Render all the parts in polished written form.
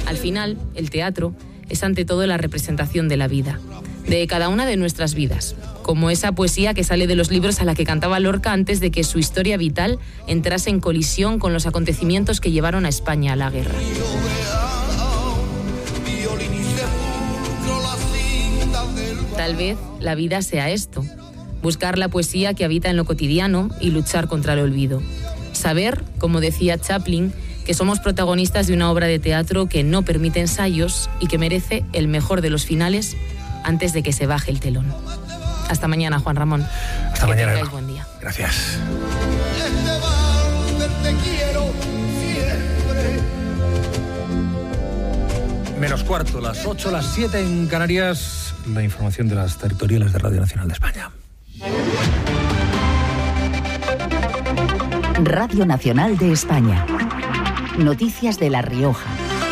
Al final, el teatro es ante todo la representación de la vida, de cada una de nuestras vidas, como esa poesía que sale de los libros a la que cantaba Lorca antes de que su historia vital entrase en colisión con los acontecimientos que llevaron a España a la guerra. Tal vez la vida sea esto, buscar la poesía que habita en lo cotidiano y luchar contra el olvido. Saber, como decía Chaplin, que somos protagonistas de una obra de teatro que no permite ensayos y que merece el mejor de los finales antes de que se baje el telón. Hasta mañana, Juan Ramón. Hasta mañana. Tengáis buen día. Gracias. Menos cuarto, las 8, las 7 en Canarias. La información de las territoriales de Radio Nacional de España. Radio Nacional de España. Noticias de La Rioja.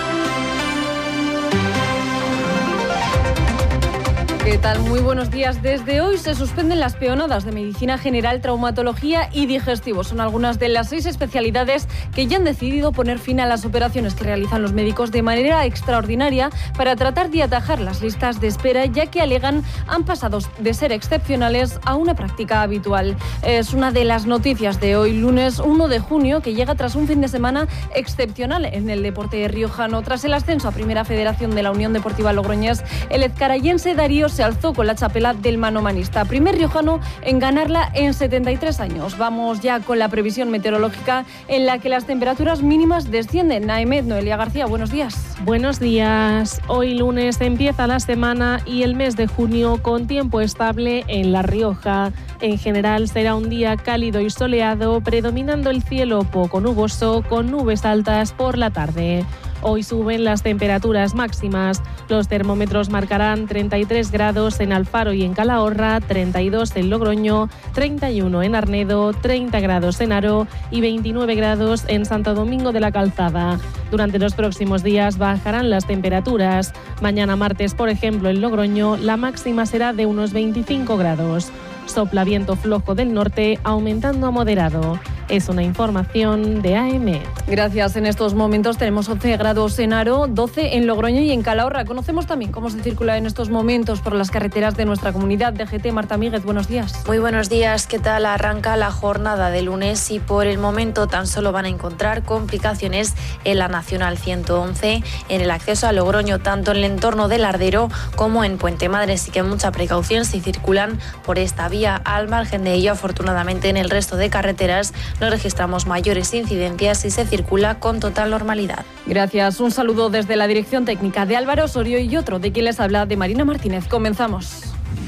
¿Qué tal? Muy buenos días. Desde hoy se suspenden las peonadas de Medicina General, Traumatología y Digestivo. Son algunas de las 6 especialidades que ya han decidido poner fin a las operaciones que realizan los médicos de manera extraordinaria para tratar de atajar las listas de espera, ya que alegan han pasado de ser excepcionales a una práctica habitual. Es una de las noticias de hoy, lunes 1 de junio, que llega tras un fin de semana excepcional en el deporte riojano. Tras el ascenso a Primera Federación de la Unión Deportiva Logroñés, el ezcarayense Darío se alzó con la chapela del manomanista, primer riojano en ganarla en 73 años. Vamos ya con la previsión meteorológica en la que las temperaturas mínimas descienden. Naemet, Noelia García, buenos días. Buenos días. Hoy lunes empieza la semana y el mes de junio con tiempo estable en La Rioja. En general será un día cálido y soleado, predominando el cielo poco nuboso con nubes altas por la tarde. Hoy suben las temperaturas máximas. Los termómetros marcarán 33 grados en Alfaro y en Calahorra, 32 en Logroño, 31 en Arnedo, 30 grados en Haro y 29 grados en Santo Domingo de la Calzada. Durante los próximos días bajarán las temperaturas. Mañana martes, por ejemplo, en Logroño, la máxima será de unos 25 grados. Sopla viento flojo del norte, aumentando a moderado. Es una información de AM. Gracias. En estos momentos tenemos 11 grados en Haro, 12 en Logroño y en Calahorra. Conocemos también cómo se circula en estos momentos por las carreteras de nuestra comunidad. DGT, Marta Míguez, buenos días. Muy buenos días. ¿Qué tal? Arranca la jornada de lunes y por el momento tan solo van a encontrar complicaciones en la Nacional 111, en el acceso a Logroño, tanto en el entorno del Ardero como en Puente Madre. Así que mucha precaución si circulan por esta vía. Al margen de ello, afortunadamente, en el resto de carreteras no registramos mayores incidencias y se circula con total normalidad. Gracias. Un saludo desde la dirección técnica de Álvaro Osorio y otro de quien les habla, de Marina Martínez. Comenzamos.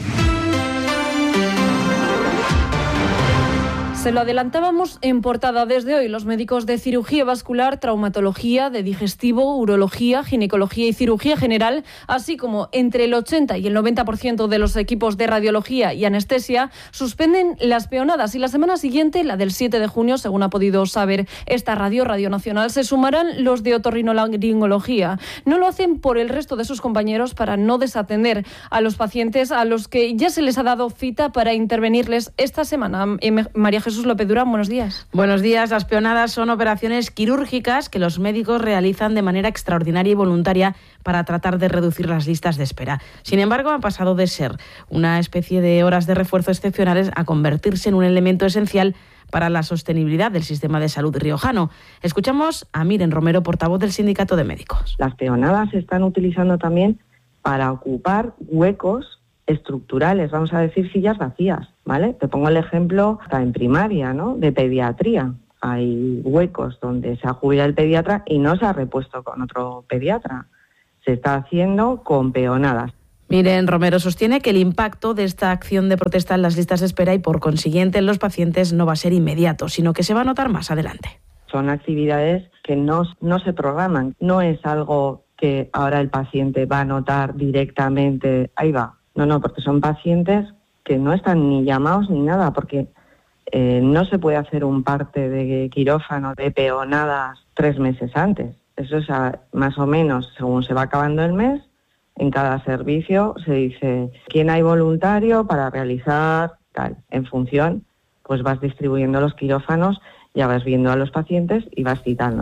Se lo adelantábamos en portada. Desde hoy los médicos de cirugía vascular, traumatología, de digestivo, urología, ginecología y cirugía general, así como entre el 80 y el 90% de los equipos de radiología y anestesia, suspenden las peonadas y la semana siguiente, la del 7 de junio, según ha podido saber esta Radio Nacional, se sumarán los de otorrinolaringología. No lo hacen por el resto de sus compañeros para no desatender a los pacientes a los que ya se les ha dado cita para intervenirles esta semana. María Jesús López Durán, buenos días. Buenos días. Las peonadas son operaciones quirúrgicas que los médicos realizan de manera extraordinaria y voluntaria para tratar de reducir las listas de espera. Sin embargo, han pasado de ser una especie de horas de refuerzo excepcionales a convertirse en un elemento esencial para la sostenibilidad del sistema de salud riojano. Escuchamos a Miren Romero, portavoz del Sindicato de Médicos. Las peonadas se están utilizando también para ocupar huecos estructurales, vamos a decir sillas vacías, ¿vale? Te pongo el ejemplo hasta en primaria, ¿no? De pediatría. Hay huecos donde se ha jubilado el pediatra y no se ha repuesto con otro pediatra. Se está haciendo con peonadas. Miren, Romero sostiene que el impacto de esta acción de protesta en las listas de espera y por consiguiente en los pacientes no va a ser inmediato, sino que se va a notar más adelante. Son actividades que no se programan. No es algo que ahora el paciente va a notar directamente, ahí va. No, porque son pacientes que no están ni llamados ni nada, porque no se puede hacer un parte de quirófano de peonadas 3 meses antes. Eso es más o menos, según se va acabando el mes, en cada servicio se dice quién hay voluntario para realizar tal. En función, pues vas distribuyendo los quirófanos, ya vas viendo a los pacientes y vas citándolos.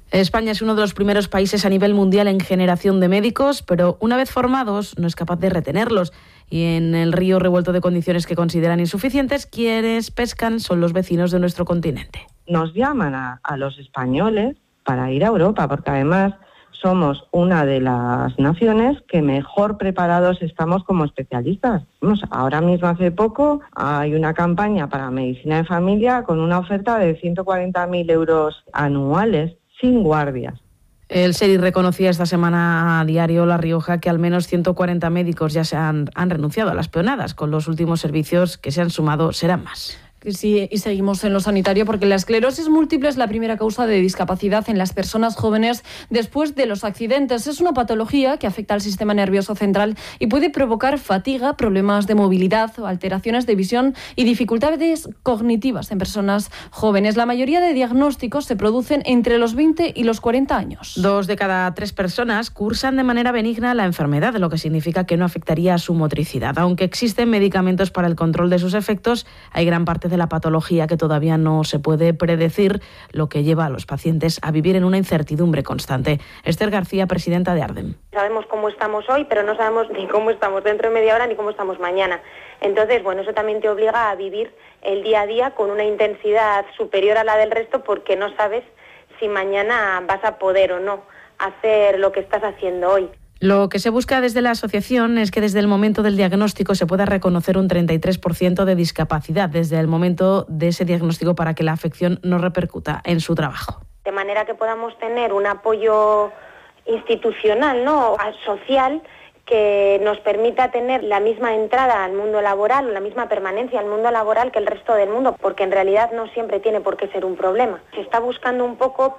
España es uno de los primeros países a nivel mundial en generación de médicos, pero una vez formados no es capaz de retenerlos. Y en el río revuelto de condiciones que consideran insuficientes, quienes pescan son los vecinos de nuestro continente. Nos llaman a los españoles para ir a Europa, porque además somos una de las naciones que mejor preparados estamos como especialistas. Ahora mismo, hace poco, hay una campaña para medicina de familia con una oferta de 140.000 euros anuales, sin guardias. El SERI reconocía esta semana a Diario La Rioja que al menos 140 médicos ya han renunciado a las peonadas. Con los últimos servicios que se han sumado serán más. Sí, y seguimos en lo sanitario porque la esclerosis múltiple es la primera causa de discapacidad en las personas jóvenes después de los accidentes. Es una patología que afecta al sistema nervioso central y puede provocar fatiga, problemas de movilidad, alteraciones de visión y dificultades cognitivas en personas jóvenes. La mayoría de diagnósticos se producen entre los 20 y los 40 años. 2 de cada 3 personas cursan de manera benigna la enfermedad, lo que significa que no afectaría a su motricidad. Aunque existen medicamentos para el control de sus efectos, hay gran parte de la patología que todavía no se puede predecir, lo que lleva a los pacientes a vivir en una incertidumbre constante. Esther García, presidenta de ARDEM. Sabemos cómo estamos hoy, pero no sabemos ni cómo estamos dentro de media hora ni cómo estamos mañana. Entonces, eso también te obliga a vivir el día a día con una intensidad superior a la del resto, porque no sabes si mañana vas a poder o no hacer lo que estás haciendo hoy. Lo que se busca desde la asociación es que desde el momento del diagnóstico se pueda reconocer un 33% de discapacidad desde el momento de ese diagnóstico para que la afección no repercuta en su trabajo. De manera que podamos tener un apoyo institucional, social, que nos permita tener la misma entrada al mundo laboral o la misma permanencia al mundo laboral que el resto del mundo, porque en realidad no siempre tiene por qué ser un problema. Se está buscando un poco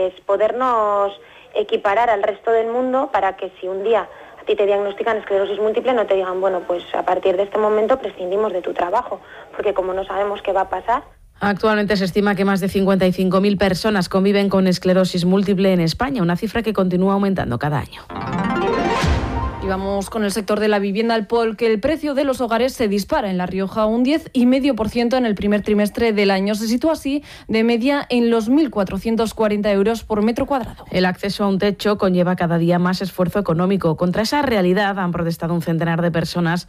podernos equiparar al resto del mundo para que si un día a ti te diagnostican esclerosis múltiple no te digan, a partir de este momento prescindimos de tu trabajo, porque como no sabemos qué va a pasar. Actualmente se estima que más de 55.000 personas conviven con esclerosis múltiple en España, una cifra que continúa aumentando cada año. Y vamos con el sector de la vivienda, porque el precio de los hogares se dispara en La Rioja un 10,5% en el primer trimestre del año. Se sitúa así de media en los 1.440 euros por metro cuadrado. El acceso a un techo conlleva cada día más esfuerzo económico. Contra esa realidad han protestado un centenar de personas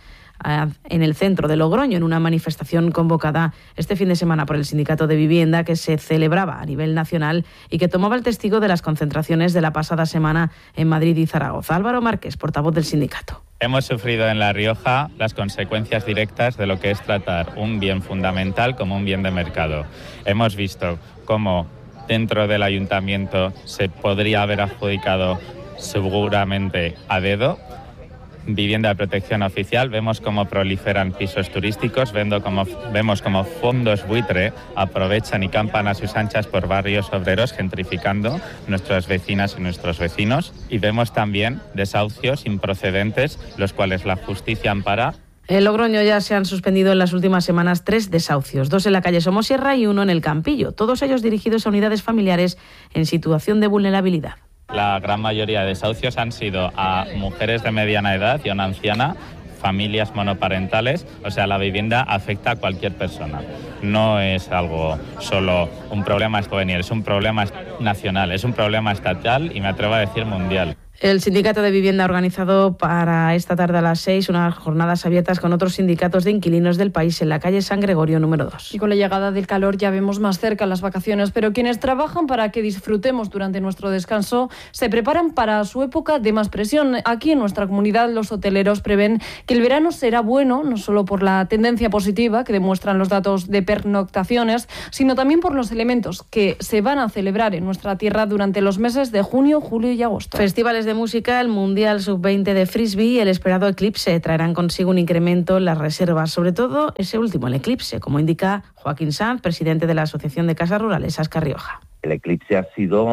en el centro de Logroño, en una manifestación convocada este fin de semana por el Sindicato de Vivienda, que se celebraba a nivel nacional y que tomaba el testigo de las concentraciones de la pasada semana en Madrid y Zaragoza. Álvaro Márquez, portavoz del sindicato. Hemos sufrido en La Rioja las consecuencias directas de lo que es tratar un bien fundamental como un bien de mercado. Hemos visto cómo dentro del ayuntamiento se podría haber adjudicado seguramente a dedo vivienda de protección oficial, vemos cómo proliferan pisos turísticos, vemos cómo fondos buitre aprovechan y campan a sus anchas por barrios obreros, gentrificando nuestras vecinas y nuestros vecinos, y vemos también desahucios improcedentes, los cuales la justicia ampara. En Logroño ya se han suspendido en las últimas semanas 3 desahucios, 2 en la calle Somosierra y 1 en el Campillo, todos ellos dirigidos a unidades familiares en situación de vulnerabilidad. La gran mayoría de desahucios han sido a mujeres de mediana edad y a una anciana, familias monoparentales, o sea, la vivienda afecta a cualquier persona. No es algo solo un problema juvenil, es un problema nacional, es un problema estatal y me atrevo a decir mundial. El Sindicato de Vivienda ha organizado para esta tarde a las 6 unas jornadas abiertas con otros sindicatos de inquilinos del país en la calle San Gregorio número 2. Y con la llegada del calor ya vemos más cerca las vacaciones, pero quienes trabajan para que disfrutemos durante nuestro descanso se preparan para su época de más presión. Aquí en nuestra comunidad los hoteleros prevén que el verano será bueno, no solo por la tendencia positiva que demuestran los datos de pernoctaciones, sino también por los elementos que se van a celebrar en nuestra tierra durante los meses de junio, julio y agosto. Festivales de música, el Mundial Sub-20 de Frisbee y el esperado eclipse traerán consigo un incremento en las reservas, sobre todo ese último, el eclipse, como indica Joaquín Sanz, presidente de la Asociación de Casas Rurales Asca Rioja. El eclipse ha sido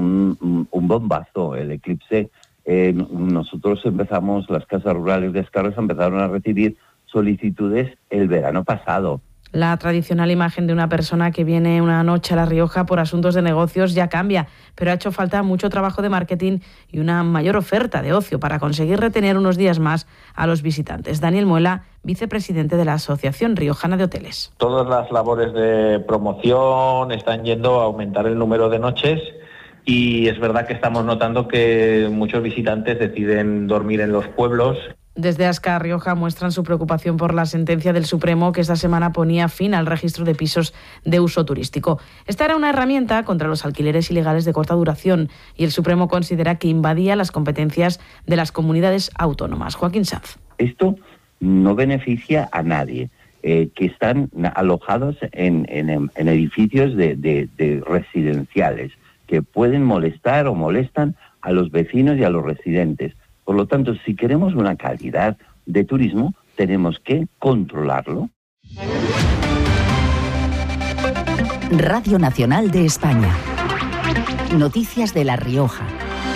un bombazo. El eclipse, nosotros empezamos, las casas rurales de Ascarros empezaron a recibir solicitudes el verano pasado. La tradicional imagen de una persona que viene una noche a La Rioja por asuntos de negocios ya cambia, pero ha hecho falta mucho trabajo de marketing y una mayor oferta de ocio para conseguir retener unos días más a los visitantes. Daniel Muela, vicepresidente de la Asociación Riojana de Hoteles. Todas las labores de promoción están yendo a aumentar el número de noches y es verdad que estamos notando que muchos visitantes deciden dormir en los pueblos. Desde Asca Rioja muestran su preocupación por la sentencia del Supremo que esta semana ponía fin al registro de pisos de uso turístico. Esta era una herramienta contra los alquileres ilegales de corta duración y el Supremo considera que invadía las competencias de las comunidades autónomas. Joaquín Sanz. Esto no beneficia a nadie que están alojados en edificios de residenciales que pueden molestar o molestan a los vecinos y a los residentes. Por lo tanto, si queremos una calidad de turismo, tenemos que controlarlo. Radio Nacional de España. Noticias de La Rioja.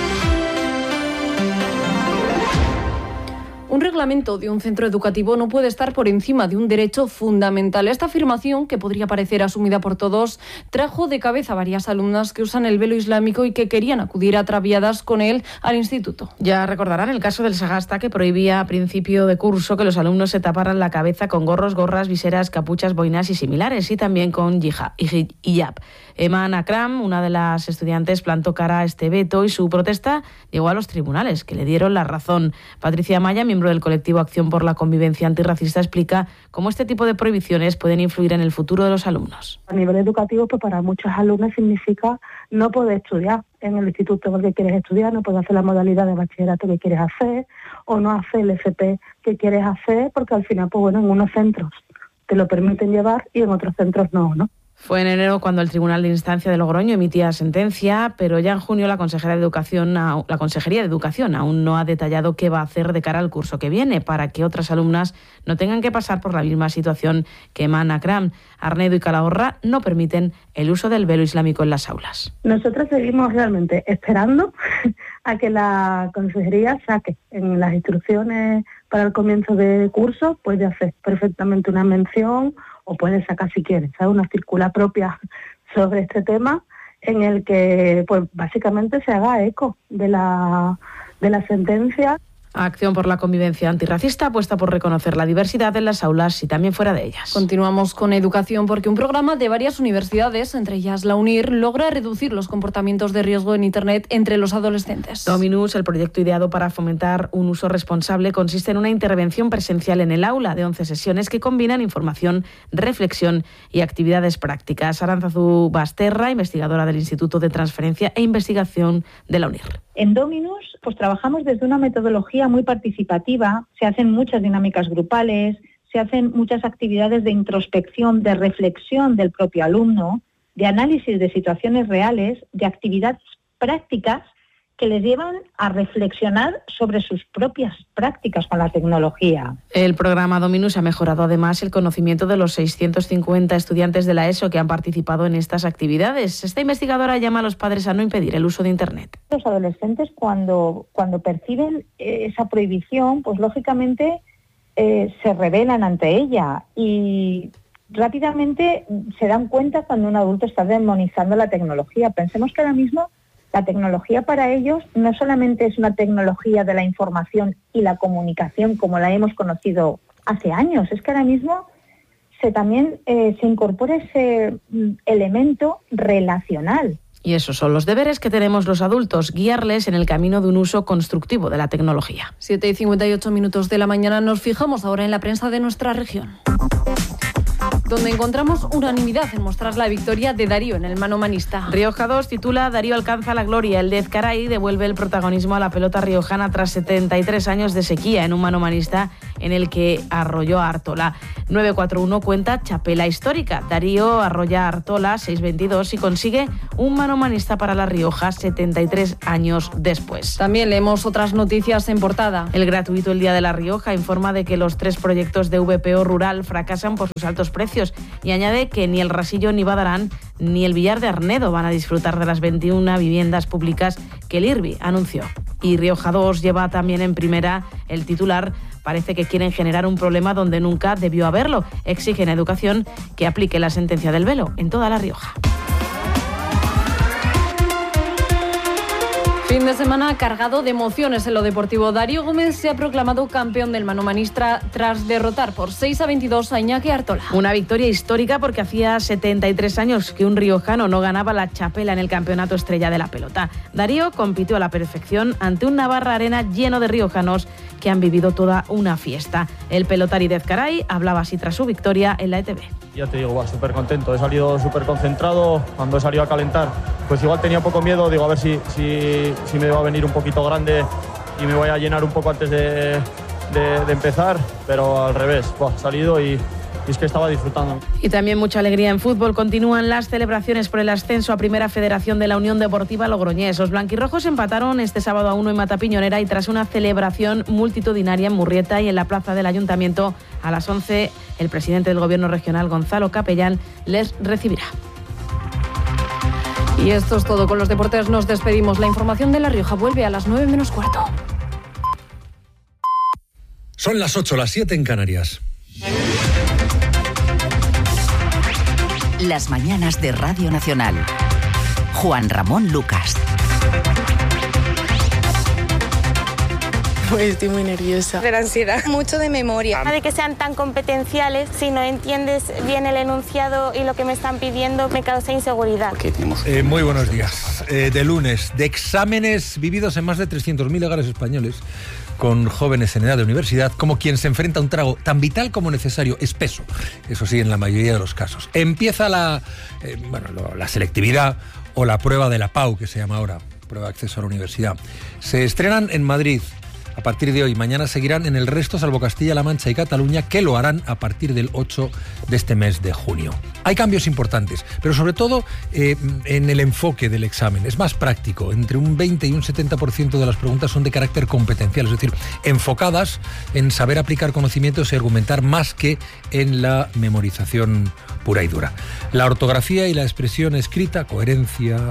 Un reglamento de un centro educativo no puede estar por encima de un derecho fundamental. Esta afirmación, que podría parecer asumida por todos, trajo de cabeza a varias alumnas que usan el velo islámico y que querían acudir ataviadas con él al instituto. Ya recordarán el caso del Sagasta, que prohibía a principio de curso que los alumnos se taparan la cabeza con gorros, gorras, viseras, capuchas, boinas y similares, y también con hijab. Eman Akram, una de las estudiantes, plantó cara a este veto y su protesta llegó a los tribunales, que le dieron la razón. Patricia Maya, miembro del colectivo Acción por la Convivencia Antirracista, explica cómo este tipo de prohibiciones pueden influir en el futuro de los alumnos. A nivel educativo, pues para muchos alumnos significa no poder estudiar en el instituto que quieres estudiar, no poder hacer la modalidad de bachillerato que quieres hacer o no hacer el FP que quieres hacer, porque al final, pues bueno, en unos centros te lo permiten llevar y en otros centros no, ¿no? Fue en enero cuando el Tribunal de Instancia de Logroño emitía sentencia, pero ya en junio la Consejería de Educación aún no ha detallado qué va a hacer de cara al curso que viene para que otras alumnas no tengan que pasar por la misma situación que Eman Akram. Arnedo y Calahorra no permiten el uso del velo islámico en las aulas. Nosotros seguimos realmente esperando a que la Consejería saque en las instrucciones para el comienzo de curso, puede hacer perfectamente una mención o puede sacar, si quiere, una circular propia sobre este tema en el que pues básicamente se haga eco de la sentencia. Acción por la Convivencia Antirracista apuesta por reconocer la diversidad en las aulas y también fuera de ellas. Continuamos con educación porque un programa de varias universidades, entre ellas la UNIR, logra reducir los comportamientos de riesgo en Internet entre los adolescentes. Dominus, el proyecto ideado para fomentar un uso responsable, consiste en una intervención presencial en el aula de 11 sesiones que combinan información, reflexión y actividades prácticas. Arantzazu Basterra, investigadora del Instituto de Transferencia e Investigación de la UNIR. En Dominus, pues trabajamos desde una metodología muy participativa, se hacen muchas dinámicas grupales, se hacen muchas actividades de introspección, de reflexión del propio alumno, de análisis de situaciones reales, de actividades prácticas que les llevan a reflexionar sobre sus propias prácticas con la tecnología. El programa Dominus ha mejorado además el conocimiento de los 650 estudiantes de la ESO que han participado en estas actividades. Esta investigadora llama a los padres a no impedir el uso de Internet. Los adolescentes cuando perciben esa prohibición, pues lógicamente se rebelan ante ella y rápidamente se dan cuenta cuando un adulto está demonizando la tecnología. Pensemos que ahora mismo la tecnología para ellos no solamente es una tecnología de la información y la comunicación como la hemos conocido hace años, es que ahora mismo también se incorpora ese elemento relacional. Y esos son los deberes que tenemos los adultos, guiarles en el camino de un uso constructivo de la tecnología. 7:58 de la mañana, nos fijamos ahora en la prensa de nuestra región, donde encontramos unanimidad en mostrar la victoria de Darío en el mano manista. Rioja 2 titula Darío alcanza la gloria. El de Ezcaray devuelve el protagonismo a la pelota riojana tras 73 años de sequía en un mano manista en el que arrolló a Artola. 941 cuenta chapela histórica. Darío arrolla a Artola 6-22 y consigue un mano manista para La Rioja 73 años después. También leemos otras noticias en portada. El gratuito El Día de La Rioja informa de que los 3 proyectos de VPO Rural fracasan por sus altos precios y añade que ni el Rasillo ni Badarán ni el Villar de Arnedo van a disfrutar de las 21 viviendas públicas que el IRBI anunció. Y Rioja 2 lleva también en primera el titular. Parece que quieren generar un problema donde nunca debió haberlo. Exigen a Educación que aplique la sentencia del velo en toda La Rioja. Fin de semana cargado de emociones en lo deportivo. Darío Gómez se ha proclamado campeón del manomanista tras derrotar por 6-22 a Iñaki Artola. Una victoria histórica porque hacía 73 años que un riojano no ganaba la chapela en el campeonato estrella de la pelota. Darío compitió a la perfección ante un Navarra Arena lleno de riojanos que han vivido toda una fiesta. El pelotari de Ezcaray hablaba así tras su victoria en la ETV. Ya te digo, súper contento, he salido súper concentrado. Cuando he salido a calentar, pues igual tenía un poco miedo, digo, a ver si me va a venir un poquito grande y me voy a llenar un poco antes de empezar, pero al revés, he salido y es que estaba disfrutando. Y también mucha alegría en fútbol. Continúan las celebraciones por el ascenso a Primera Federación de la Unión Deportiva Logroñés. Los blanquirrojos empataron este sábado a 1 en Matapiñonera y tras una celebración multitudinaria en Murrieta y en la plaza del Ayuntamiento a las 11, el presidente del Gobierno regional, Gonzalo Capellán, les recibirá. Y esto es todo. Con los deportes nos despedimos. La información de La Rioja vuelve a las 9 menos cuarto. Son las 8, las 7 en Canarias. Las mañanas de Radio Nacional. Juan Ramón Lucas. Pues estoy muy nerviosa. De la ansiedad. Mucho de memoria. De que sean tan competenciales, si no entiendes bien el enunciado y lo que me están pidiendo, me causa inseguridad. Muy buenos días. De lunes, de exámenes vividos en más de 300.000 hogares españoles, con jóvenes en edad de universidad, como quien se enfrenta a un trago tan vital como necesario, espeso, eso sí, en la mayoría de los casos. Empieza la selectividad o la prueba de la PAU, que se llama ahora, prueba de acceso a la universidad. Se estrenan en Madrid a partir de hoy. Mañana seguirán en el resto, salvo Castilla-La Mancha y Cataluña, que lo harán a partir del 8 de este mes de junio. Hay cambios importantes, pero sobre todo en el enfoque del examen. Es más práctico. Entre un 20 y un 70% de las preguntas son de carácter competencial, es decir, enfocadas en saber aplicar conocimientos y argumentar más que en la memorización pura y dura. La ortografía y la expresión escrita, coherencia,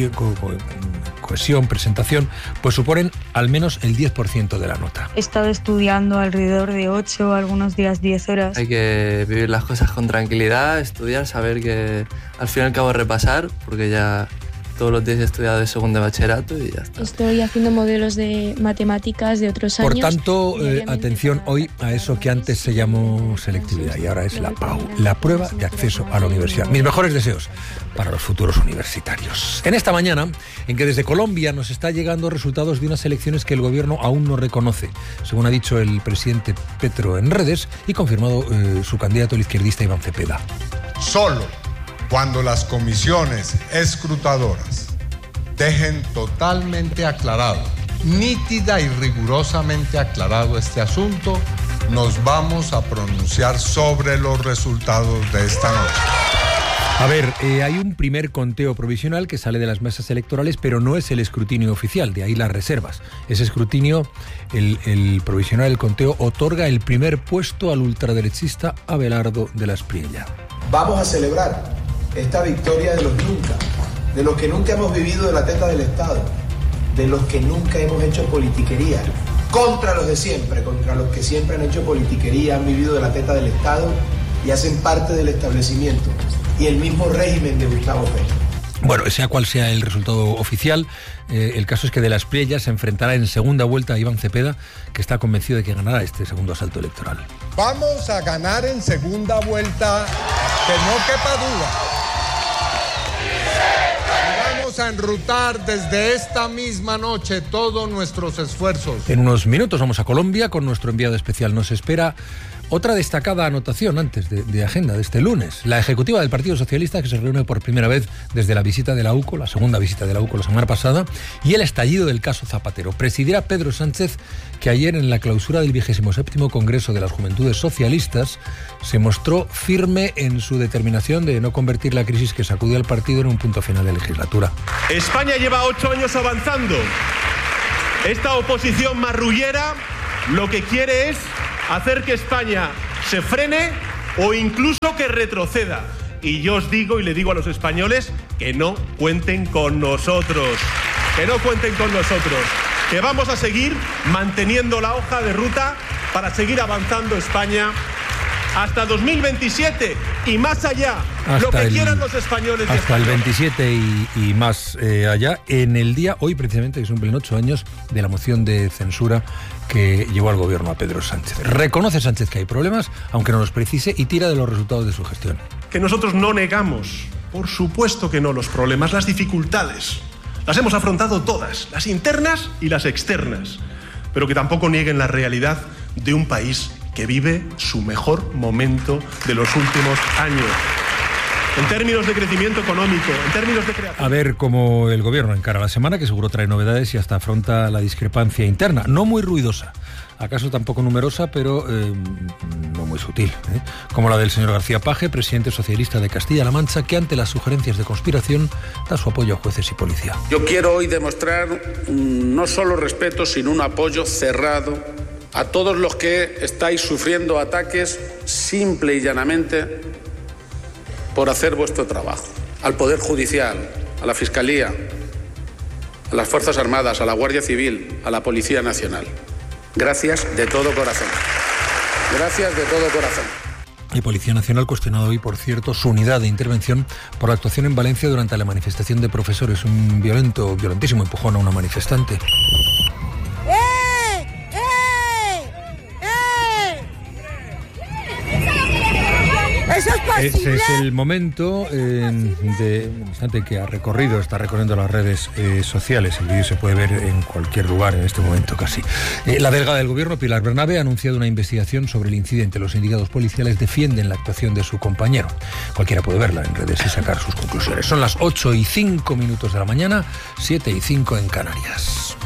cohesión, presentación, pues suponen al menos el 10% de la nota. He estado estudiando alrededor de 8, algunos días 10 horas. Hay que vivir las cosas con tranquilidad, estudiar, saber que al fin y al cabo repasar, porque ya todos los días he estudiado de segundo de bachillerato y ya está. Estoy haciendo modelos de matemáticas de otros años. Por tanto, atención hoy a eso que antes se llamó selectividad y ahora es la PAU, la prueba de acceso a la universidad. Mis mejores deseos para los futuros universitarios. En esta mañana, en que desde Colombia nos está llegando resultados de unas elecciones que el gobierno aún no reconoce, según ha dicho el presidente Petro en redes y confirmado su candidato el izquierdista Iván Cepeda. Solo cuando las comisiones escrutadoras dejen totalmente aclarado, nítida y rigurosamente aclarado este asunto, nos vamos a pronunciar sobre los resultados de esta noche. A ver, hay un primer conteo provisional que sale de las mesas electorales, pero no es el escrutinio oficial, de ahí las reservas. Ese escrutinio, el provisional, el conteo, otorga el primer puesto al ultraderechista Abelardo de la Espriella. Vamos a celebrar esta victoria de los que nunca hemos vivido de la teta del Estado, de los que nunca hemos hecho politiquería, contra los de siempre, contra los que siempre han hecho politiquería, han vivido de la teta del Estado y hacen parte del establecimiento y el mismo régimen de Gustavo Petro. Bueno, sea cual sea el resultado oficial, el caso es que de la Espriella se enfrentará en segunda vuelta a Iván Cepeda, que está convencido de que ganará este segundo asalto electoral. Vamos a ganar en segunda vuelta, que no quepa duda. Vamos a enrutar desde esta misma noche todos nuestros esfuerzos. En unos minutos vamos a Colombia con nuestro enviado especial. Nos espera otra destacada anotación antes de agenda de este lunes. La ejecutiva del Partido Socialista, que se reúne por primera vez desde la visita de la UCO, la segunda visita de la UCO la semana pasada, y el estallido del caso Zapatero. Presidirá Pedro Sánchez, que ayer en la clausura del 27º Congreso de las Juventudes Socialistas se mostró firme en su determinación de no convertir la crisis que sacudió al partido en un punto final de legislatura. España lleva 8 años avanzando. Esta oposición marrullera lo que quiere es hacer que España se frene o incluso que retroceda. Y yo os digo y le digo a los españoles que no cuenten con nosotros. Que no cuenten con nosotros. Que vamos a seguir manteniendo la hoja de ruta para seguir avanzando España hasta 2027 y más allá, lo que quieran los españoles. Hasta el 27 y más allá, en el día, hoy precisamente, que se cumplen 8 años de la moción de censura que llevó al gobierno a Pedro Sánchez. Reconoce Sánchez que hay problemas, aunque no los precise, y tira de los resultados de su gestión. Que nosotros no negamos, por supuesto que no, los problemas, las dificultades. Las hemos afrontado todas, las internas y las externas, pero que tampoco nieguen la realidad de un país que vive su mejor momento de los últimos años. En términos de crecimiento económico, en términos de creación. A ver cómo el gobierno encara la semana, que seguro trae novedades y hasta afronta la discrepancia interna, no muy ruidosa, acaso tampoco numerosa, pero no muy sutil, como la del señor García Page, presidente socialista de Castilla-La Mancha, que ante las sugerencias de conspiración da su apoyo a jueces y policía. Yo quiero hoy demostrar no solo respeto, sino un apoyo cerrado a todos los que estáis sufriendo ataques simple y llanamente por hacer vuestro trabajo. Al Poder Judicial, a la Fiscalía, a las Fuerzas Armadas, a la Guardia Civil, a la Policía Nacional. Gracias de todo corazón. Gracias de todo corazón. Y Policía Nacional cuestionado hoy, por cierto, su unidad de intervención por la actuación en Valencia durante la manifestación de profesores. Un violentísimo empujón a una manifestante. Ese es el momento instante que está recorriendo las redes sociales. El vídeo se puede ver en cualquier lugar en este momento casi. La delegada del gobierno, Pilar Bernabe, ha anunciado una investigación sobre el incidente. Los sindicatos policiales defienden la actuación de su compañero. Cualquiera puede verla en redes y sacar sus conclusiones. Son las 8:05 de la mañana, 7:05 en Canarias.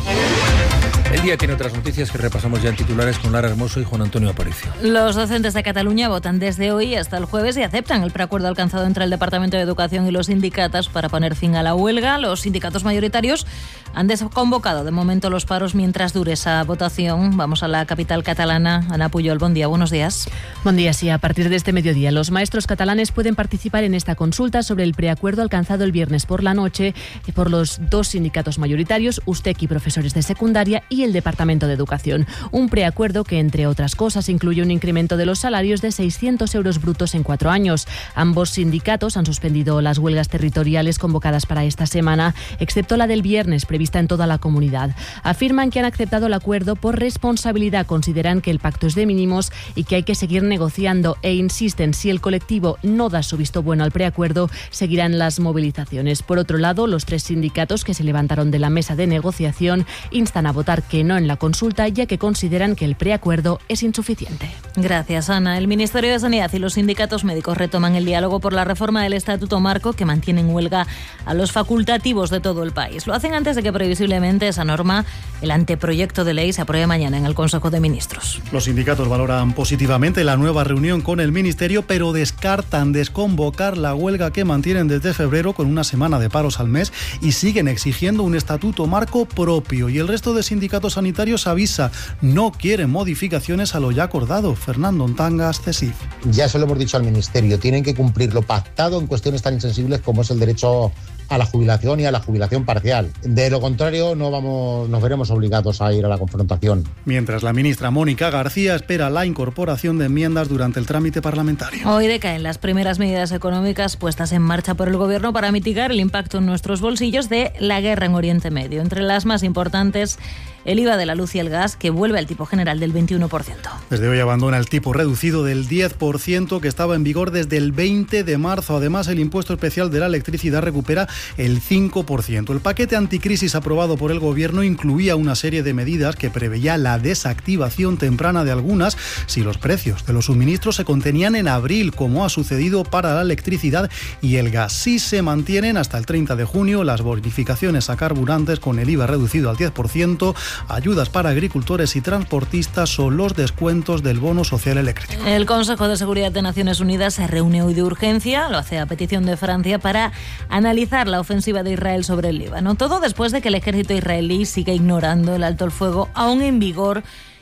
El día tiene otras noticias que repasamos ya en titulares con Lara Hermoso y Juan Antonio Aparicio. Los docentes de Cataluña votan desde hoy hasta el jueves y aceptan el preacuerdo alcanzado entre el Departamento de Educación y los sindicatos para poner fin a la huelga. Los sindicatos mayoritarios han desconvocado de momento los paros mientras dure esa votación. Vamos a la capital catalana. Ana Puyol, buen día, buenos días. Buen día, sí. A partir de este mediodía, los maestros catalanes pueden participar en esta consulta sobre el preacuerdo alcanzado el viernes por la noche por los dos sindicatos mayoritarios, USTEC y profesores de secundaria, y el Departamento de Educación. Un preacuerdo que, entre otras cosas, incluye un incremento de los salarios de 600 euros brutos en 4 años. Ambos sindicatos han suspendido las huelgas territoriales convocadas para esta semana, excepto la del viernes, prevista en toda la comunidad. Afirman que han aceptado el acuerdo por responsabilidad, consideran que el pacto es de mínimos y que hay que seguir negociando, e insisten, si el colectivo no da su visto bueno al preacuerdo, seguirán las movilizaciones. Por otro lado, los 3 sindicatos que se levantaron de la mesa de negociación instan a votar que no en la consulta, ya que consideran que el preacuerdo es insuficiente. Gracias, Ana. El Ministerio de Sanidad y los sindicatos médicos retoman el diálogo por la reforma del Estatuto Marco, que mantiene en huelga a los facultativos de todo el país. Lo hacen antes de que previsiblemente esa norma, el anteproyecto de ley, se apruebe mañana en el Consejo de Ministros. Los sindicatos valoran positivamente la nueva reunión con el Ministerio, pero descartan desconvocar la huelga que mantienen desde febrero, con una semana de paros al mes, y siguen exigiendo un Estatuto Marco propio. Y el resto de sindicatos sanitarios avisa, no quieren modificaciones a lo ya acordado. Fernando Ontangas, CESIF. Ya se lo hemos dicho al Ministerio, tienen que cumplir lo pactado en cuestiones tan insensibles como es el derecho a la jubilación y a la jubilación parcial. De lo contrario, nos veremos obligados a ir a la confrontación. Mientras, la ministra Mónica García espera la incorporación de enmiendas durante el trámite parlamentario. Hoy decaen las primeras medidas económicas puestas en marcha por el Gobierno para mitigar el impacto en nuestros bolsillos de la guerra en Oriente Medio. Entre las más importantes, el IVA de la luz y el gas, que vuelve al tipo general del 21%. Desde hoy abandona el tipo reducido del 10% que estaba en vigor desde el 20 de marzo. Además, el impuesto especial de la electricidad recupera el 5%. El paquete anticrisis aprobado por el Gobierno incluía una serie de medidas que preveía la desactivación temprana de algunas si los precios de los suministros se contenían en abril, como ha sucedido para la electricidad y el gas. Sí se mantienen hasta el 30 de junio las bonificaciones a carburantes con el IVA reducido al 10%, ayudas para agricultores y transportistas o los descuentos del bono social eléctrico. El Consejo de Seguridad de Naciones Unidas se reúne hoy de urgencia, lo hace a petición de Francia, para analizar la ofensiva de Israel sobre el Líbano. Todo después de que el ejército israelí siga ignorando el alto el fuego aún en vigor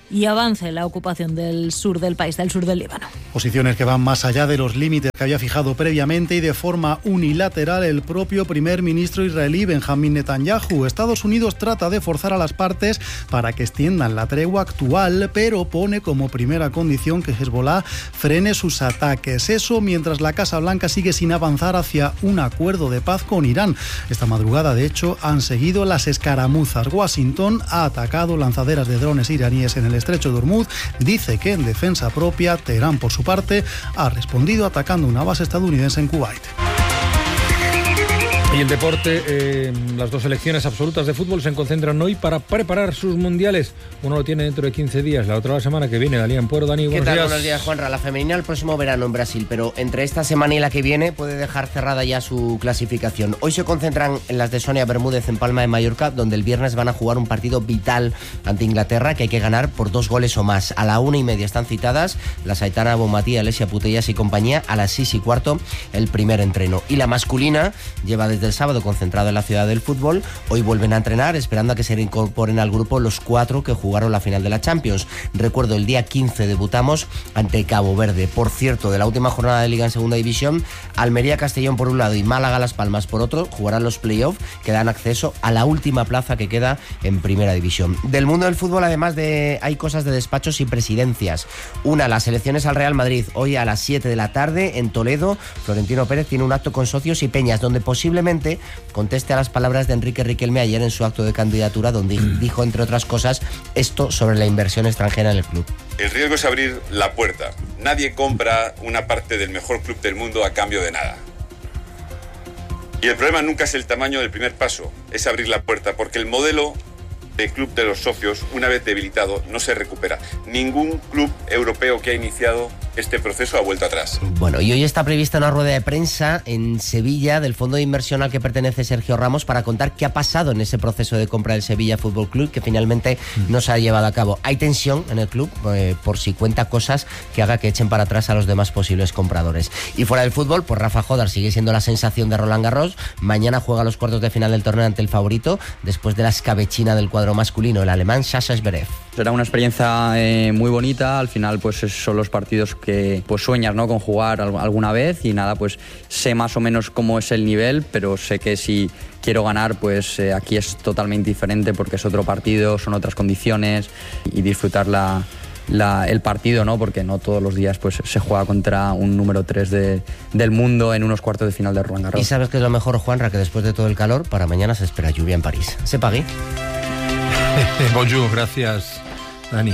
y avance la ocupación del sur del país, del sur del Líbano. Posiciones que van más allá de los límites que había fijado previamente y de forma unilateral el propio primer ministro israelí Benjamín Netanyahu. Estados Unidos trata de forzar a las partes para que extiendan la tregua actual, pero pone como primera condición que Hezbollah frene sus ataques. Eso mientras la Casa Blanca sigue sin avanzar hacia un acuerdo de paz con Irán. Esta madrugada, de hecho, han seguido las escaramuzas. Washington ha atacado lanzaderas de drones iraníes en el estrecho de Hormuz. Dice que en defensa propia, Teherán, por su parte, ha respondido atacando una base estadounidense en Kuwait. Y el deporte, las dos selecciones absolutas de fútbol se concentran hoy para preparar sus mundiales. Uno lo tiene dentro de 15 días, la otra la semana que viene. Dalí Ampuero, Dani, buenos días. Buenos días, Juanra. La femenina el próximo verano en Brasil, pero entre esta semana y la que viene puede dejar cerrada ya su clasificación. Hoy se concentran en las de Sonia Bermúdez en Palma de Mallorca, donde el viernes van a jugar un partido vital ante Inglaterra que hay que ganar por 2 goles o más. A la 1:30 están citadas las Aitana Bonmatí, Alesia Putellas y compañía. A las 6:15 el primer entreno. Y la masculina lleva desde el sábado concentrado en la ciudad del fútbol. Hoy vuelven a entrenar esperando a que se reincorporen al grupo los 4 que jugaron la final de la Champions. Recuerdo, el día 15 debutamos ante Cabo Verde. Por cierto, de la última jornada de Liga en Segunda División, Almería Castellón por un lado y Málaga Las Palmas por otro jugarán los play-off que dan acceso a la última plaza que queda en Primera División. Del mundo del fútbol, además, hay cosas de despachos y presidencias. Una, las elecciones al Real Madrid. Hoy a las 7 de la tarde en Toledo, Florentino Pérez tiene un acto con socios y peñas donde posiblemente conteste a las palabras de Enrique Riquelme ayer en su acto de candidatura, donde dijo, entre otras cosas, esto sobre la inversión extranjera en el club. El riesgo es abrir la puerta. Nadie compra una parte del mejor club del mundo a cambio de nada. Y el problema nunca es el tamaño del primer paso, es abrir la puerta, porque el modelo de club de los socios, una vez debilitado, no se recupera. Ningún club europeo que ha iniciado este proceso ha vuelto atrás. Bueno, y hoy está prevista una rueda de prensa en Sevilla del fondo de inversión al que pertenece Sergio Ramos para contar qué ha pasado en ese proceso de compra del Sevilla Fútbol Club que finalmente no se ha llevado a cabo. Hay tensión en el club por si cuenta cosas que haga que echen para atrás a los demás posibles compradores. Y fuera del fútbol, pues Rafa Jodar sigue siendo la sensación de Roland Garros. Mañana juega los cuartos de final del torneo ante el favorito después de la escabechina del cuadro masculino, el alemán Sasha Zverev. Será una experiencia muy bonita. Al final pues son los partidos que pues sueñas, ¿no?, con jugar alguna vez, y nada, pues sé más o menos cómo es el nivel, pero sé que si quiero ganar, pues aquí es totalmente diferente porque es otro partido, son otras condiciones, y disfrutar el partido, ¿no?, porque no todos los días pues se juega contra un número 3 del mundo en unos cuartos de final de Roland Garros. Y sabes que es lo mejor, Juanra, que después de todo el calor, para mañana se espera lluvia en París. ¿Se pague? Bonjour, gracias, Dani.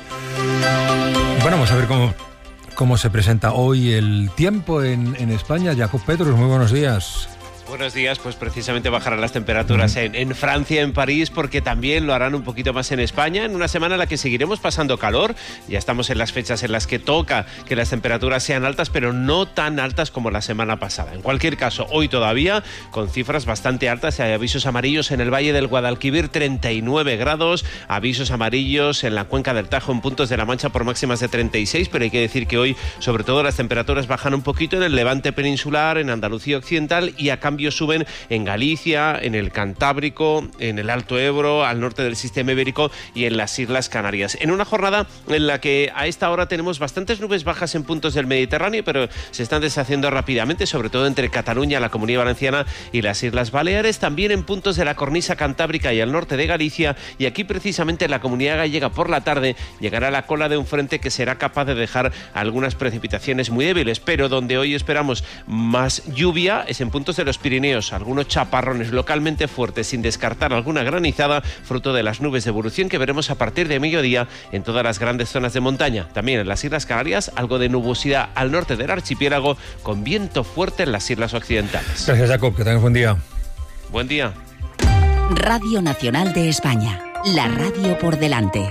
Bueno, vamos a ver cómo se presenta hoy el tiempo en España. Jacob Petrus, muy buenos días. Buenos días, pues precisamente bajarán las temperaturas en Francia, en París, porque también lo harán un poquito más en España, en una semana en la que seguiremos pasando calor. Ya estamos en las fechas en las que toca que las temperaturas sean altas, pero no tan altas como la semana pasada. En cualquier caso, hoy todavía con cifras bastante altas. Hay avisos amarillos en el Valle del Guadalquivir, 39 grados, avisos amarillos en la Cuenca del Tajo, en puntos de la Mancha por máximas de 36, pero hay que decir que hoy, sobre todo, las temperaturas bajan un poquito en el Levante peninsular, en Andalucía occidental, y a cambio suben en Galicia, en el Cantábrico, en el Alto Ebro, al norte del sistema ibérico y en las Islas Canarias. En una jornada en la que a esta hora tenemos bastantes nubes bajas en puntos del Mediterráneo, pero se están deshaciendo rápidamente, sobre todo entre Cataluña, la Comunidad Valenciana y las Islas Baleares, también en puntos de la cornisa cantábrica y al norte de Galicia, y aquí precisamente en la Comunidad Gallega por la tarde llegará la cola de un frente que será capaz de dejar algunas precipitaciones muy débiles, pero donde hoy esperamos más lluvia es en puntos de los Pirineos, algunos chaparrones localmente fuertes, sin descartar alguna granizada, fruto de las nubes de evolución que veremos a partir de mediodía en todas las grandes zonas de montaña. También en las Islas Canarias, algo de nubosidad al norte del archipiélago, con viento fuerte en las islas occidentales. Gracias, Jacob, que tengas buen día. Buen día. Radio Nacional de España, la radio por delante.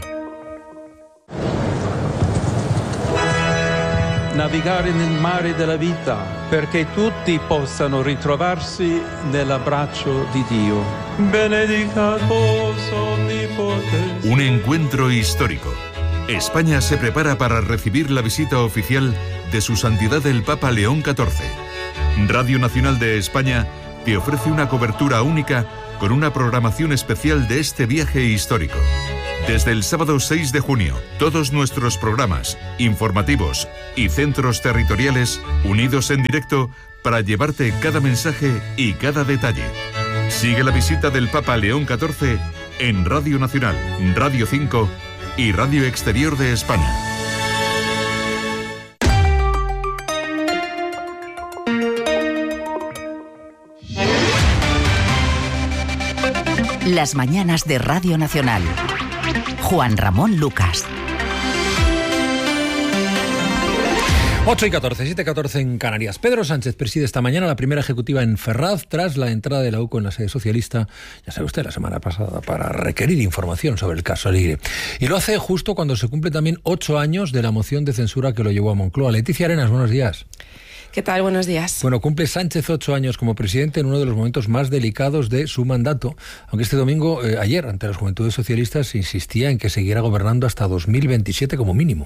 Navigare nel mare della vita, perché tutti possano ritrovarsi nell'abbraccio di Dio. Benedicat vos omnipotens. Un encuentro histórico. España se prepara para recibir la visita oficial de Su Santidad el Papa León XIV. Radio Nacional de España te ofrece una cobertura única con una programación especial de este viaje histórico. Desde el sábado 6 de junio, todos nuestros programas, informativos y centros territoriales unidos en directo para llevarte cada mensaje y cada detalle. Sigue la visita del Papa León XIV en Radio Nacional, Radio 5 y Radio Exterior de España. Las mañanas de Radio Nacional. Juan Ramón Lucas. 8:14, 7:14 en Canarias. Pedro Sánchez preside esta mañana la primera ejecutiva en Ferraz tras la entrada de la UCO en la sede socialista, ya sabe usted, la semana pasada, para requerir información sobre el caso Alegre. Y lo hace justo cuando se cumple también 8 años de la moción de censura que lo llevó a Moncloa. Leticia Arenas, buenos días. ¿Qué tal? Buenos días. Bueno, cumple Sánchez 8 años como presidente en uno de los momentos más delicados de su mandato, aunque este domingo, ayer, ante las Juventudes Socialistas, insistía en que seguirá gobernando hasta 2027 como mínimo.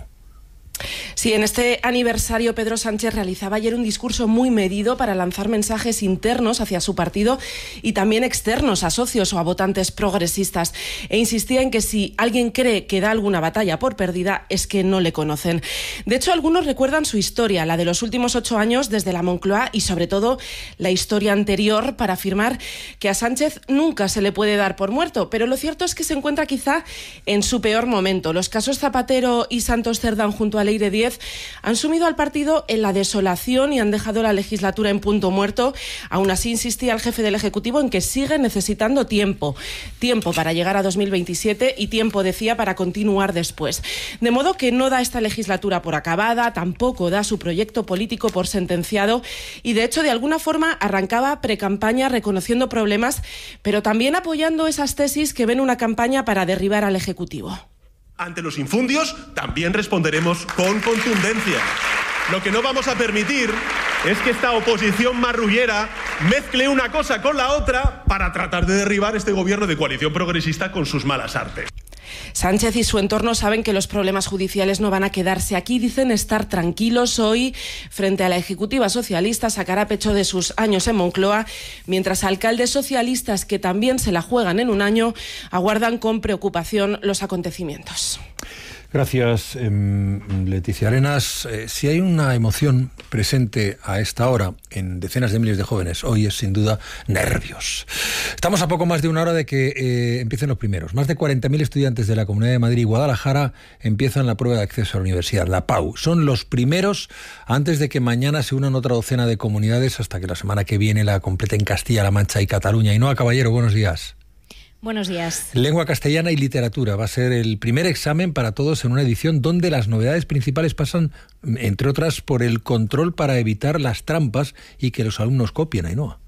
Sí, en este aniversario Pedro Sánchez realizaba ayer un discurso muy medido para lanzar mensajes internos hacia su partido y también externos a socios o a votantes progresistas, e insistía en que si alguien cree que da alguna batalla por perdida es que no le conocen. De hecho, algunos recuerdan su historia, la de los últimos 8 años desde la Moncloa y sobre todo la historia anterior, para afirmar que a Sánchez nunca se le puede dar por muerto, pero lo cierto es que se encuentra quizá en su peor momento. Los casos Zapatero y Santos Cerdán junto a Leire Díez han sumido al partido en la desolación y han dejado la legislatura en punto muerto. Aún así, insistía el jefe del Ejecutivo en que sigue necesitando tiempo para llegar a 2027 y tiempo, decía, para continuar después. De modo que no da esta legislatura por acabada, tampoco da su proyecto político por sentenciado y, de hecho, de alguna forma arrancaba precampaña reconociendo problemas, pero también apoyando esas tesis que ven una campaña para derribar al Ejecutivo. Ante los infundios también responderemos con contundencia. Lo que no vamos a permitir es que esta oposición marrullera mezcle una cosa con la otra para tratar de derribar este gobierno de coalición progresista con sus malas artes. Sánchez y su entorno saben que los problemas judiciales no van a quedarse aquí. Dicen estar tranquilos. Hoy, frente a la Ejecutiva socialista, sacará pecho de sus años en Moncloa, mientras alcaldes socialistas que también se la juegan en un año aguardan con preocupación los acontecimientos. Gracias, Leticia Arenas. Si hay una emoción presente a esta hora en decenas de miles de jóvenes, hoy es sin duda nervios. Estamos a poco más de una hora de que empiecen los primeros. Más de 40.000 estudiantes de la Comunidad de Madrid y Guadalajara empiezan la prueba de acceso a la universidad, la PAU. Son los primeros antes de que mañana se unan otra docena de comunidades hasta que la semana que viene la completen Castilla-La Mancha y Cataluña. Ainhoa Caballero, buenos días. Buenos días. Lengua castellana y literatura va a ser el primer examen para todos en una edición donde las novedades principales pasan, entre otras, por el control para evitar las trampas y que los alumnos copien, Ainhoa.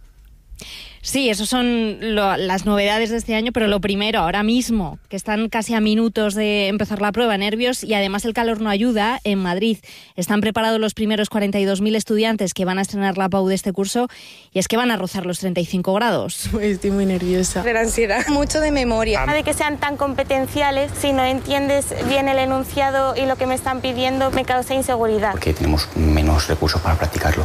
Sí, esas son las novedades de este año, pero lo primero, ahora mismo, que están casi a minutos de empezar la prueba, nervios, y además el calor no ayuda. En Madrid están preparados los primeros 42.000 estudiantes que van a estrenar la PAU de este curso, y es que van a rozar los 35 grados. Estoy muy nerviosa. De la ansiedad, mucho de memoria. De que sean tan competenciales, si no entiendes bien el enunciado y lo que me están pidiendo, me causa inseguridad. Porque tenemos menos recursos para practicarlo.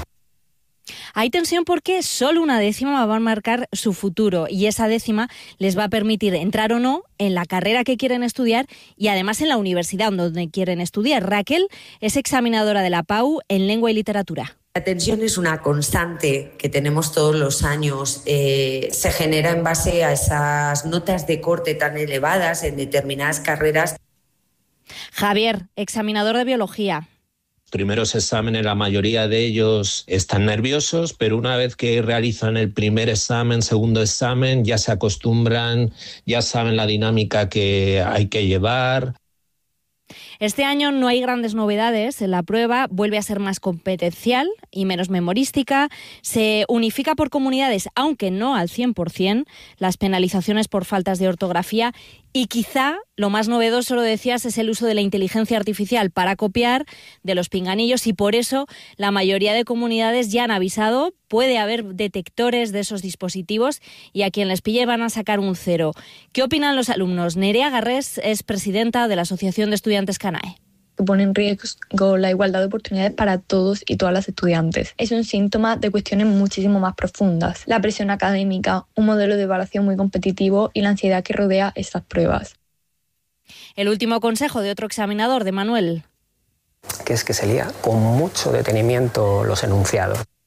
Hay tensión porque solo una décima va a marcar su futuro y esa décima les va a permitir entrar o no en la carrera que quieren estudiar y además en la universidad donde quieren estudiar. Raquel es examinadora de la PAU en Lengua y Literatura. La tensión es una constante que tenemos todos los años. Se genera en base a esas notas de corte tan elevadas en determinadas carreras. Javier, examinador de Biología. Primeros exámenes, la mayoría de ellos están nerviosos, pero una vez que realizan el primer examen, segundo examen, ya se acostumbran, ya saben la dinámica que hay que llevar. Este año no hay grandes novedades. La prueba vuelve a ser más competencial y menos memorística. Se unifica por comunidades, aunque no al 100%, las penalizaciones por faltas de ortografía. Y quizá lo más novedoso, lo decías, es el uso de la inteligencia artificial para copiar de los pinganillos y por eso la mayoría de comunidades ya han avisado, puede haber detectores de esos dispositivos y a quien les pille van a sacar un 0. ¿Qué opinan los alumnos? Nerea Garrés es presidenta de la Asociación de Estudiantes CANAE. Que pone en riesgo la igualdad de oportunidades para todos y todas las estudiantes. Es un síntoma de cuestiones muchísimo más profundas. La presión académica, un modelo de evaluación muy competitivo y la ansiedad que rodea estas pruebas. El último consejo de otro examinador, de Manuel. Que es que se lía con mucho detenimiento los enunciados.